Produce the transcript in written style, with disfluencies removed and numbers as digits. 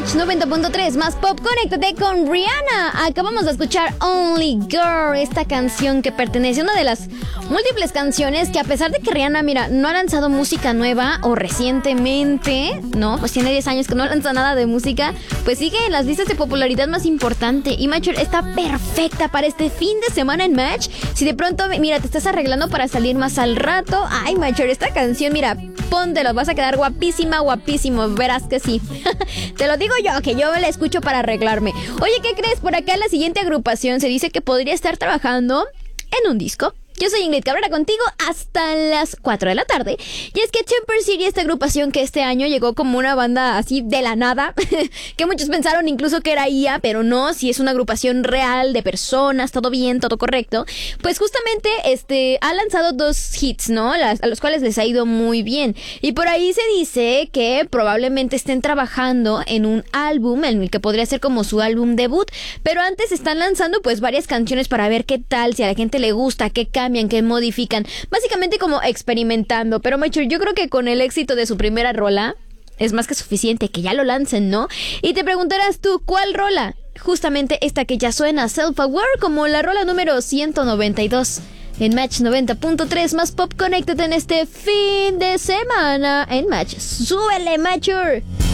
Match 90.3 más pop, conéctate con Rihanna. Acabamos de escuchar Only Girl, esta canción que pertenece a una de las múltiples canciones que, a pesar de que Rihanna, mira, no ha lanzado música nueva o recientemente, ¿no? Pues tiene 10 años que no lanza nada de música, pues sigue en las listas de popularidad más importante. Y Match está perfecta para este fin de semana en Match. Si de pronto, mira, te estás arreglando para salir más al rato, ay, Match, esta canción, mira, póntelo, vas a quedar guapísima, guapísimo, verás que sí. Te lo digo yo, que yo la escucho para arreglarme. Oye, ¿qué crees? Por acá la siguiente agrupación se dice que podría estar trabajando en un disco. Yo soy Ingrid Cabrera contigo hasta las 4 de la tarde. Y es que Temper City, esta agrupación que este año llegó como una banda así de la nada, que muchos pensaron incluso que era IA, pero no, si es una agrupación real de personas, todo bien, todo correcto. Pues justamente ha lanzado 2 hits, ¿no? A los cuales les ha ido muy bien. Y por ahí se dice que probablemente estén trabajando en un álbum, en el que podría ser como su álbum debut. Pero antes están lanzando pues varias canciones para ver qué tal, si a la gente le gusta, qué cambian, que modifican, básicamente como experimentando. Pero Macho, yo creo que con el éxito de su primera rola es más que suficiente que ya lo lancen, ¿no? Y te preguntarás tú, ¿cuál rola? Justamente esta que ya suena, Self Aware, como la rola número 192 en Match 90.3 más pop. Conéctate en este fin de semana en Match. ¡Súbele, Macho!